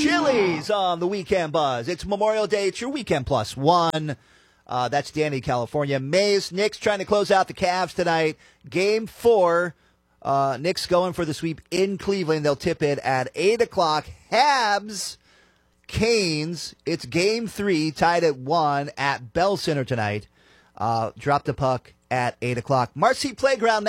Chili's on the Weekend Buzz. It's Memorial Day. It's your Weekend Plus One. That's Danny, California. Mays, Knicks trying to close out the Cavs tonight. Game 4. Knicks going for the sweep in Cleveland. They'll tip it at 8 o'clock. Habs, Canes. It's Game 3, tied at 1 at Bell Center tonight. Drop the puck at 8 o'clock. Marcy Playground.